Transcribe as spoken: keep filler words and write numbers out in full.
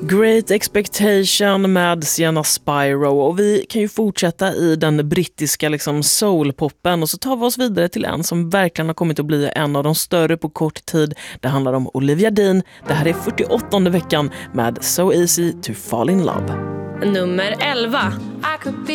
Great Expectation med Sienna Spyro, och vi kan ju fortsätta i den brittiska liksom soulpoppen, och så tar vi oss vidare till en som verkligen har kommit att bli en av de större på kort tid. Det handlar om Olivia Dean. Det här är fyrtioåttonde veckan med So Easy to Fall in Love. Nummer elva.